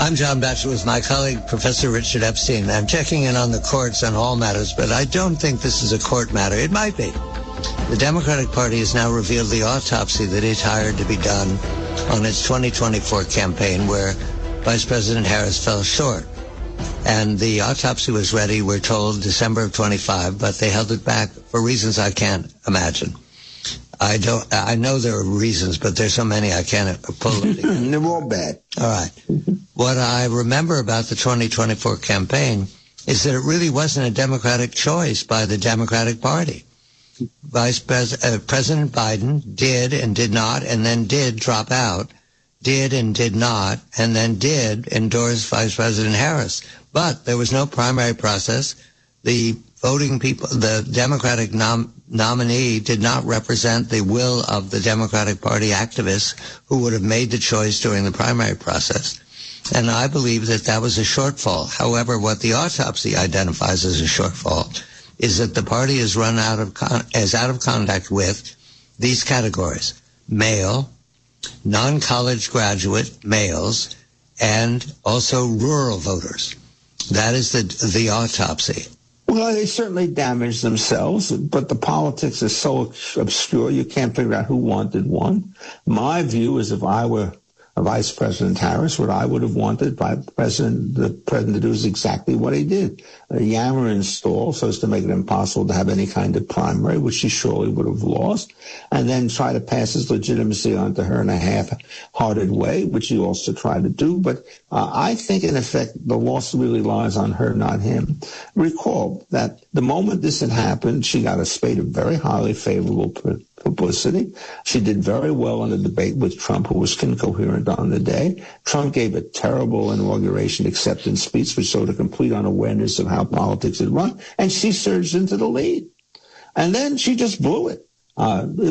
I'm John Batchelor with my colleague, Professor Richard Epstein. I'm checking in on the courts on all matters, but I don't think this is a court matter. It might be. The Democratic Party has now revealed the autopsy that it hired to be done on its 2024 campaign, where Vice President Harris fell short. And the autopsy was ready, we're told, December of 25, but they held it back for reasons I can't imagine. I know there are reasons, but there's so many I can't pull them together. They're all bad. All right. What I remember about the 2024 campaign is that it really wasn't a Democratic choice by the Democratic Party. President Biden did and did not, and then did drop out, did and did not, and then did endorse Vice President Harris. But there was no primary process. The voting people, the Democratic nominee did not represent the will of the Democratic Party activists who would have made the choice during the primary process. And I believe that that was a shortfall. However, what the autopsy identifies as a shortfall is that the party is out of contact with these categories: male, non-college graduate males, and also rural voters. That is the autopsy. Well, they certainly damaged themselves, but the politics is so obscure you can't figure out who wanted one. My view is if I were Vice President Harris, what I would have wanted the president to do is exactly what he did. Yammer and stall so as to make it impossible to have any kind of primary, which he surely would have lost, and then try to pass his legitimacy onto her in a half-hearted way, which he also tried to do. But I think, in effect, the loss really lies on her, not him. Recall that the moment this had happened, she got a spate of very highly favorable publicity. She did very well in the debate with Trump, who was incoherent on the day. Trump gave a terrible inauguration acceptance speech, which showed a complete unawareness of how politics had run, and she surged into the lead. And then she just blew it.